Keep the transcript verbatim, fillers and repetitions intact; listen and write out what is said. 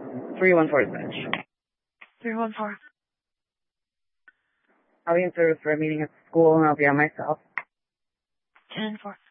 three one four dispatch. three one four. I'll be in service for a meeting at the school and I'll be on myself. ten four.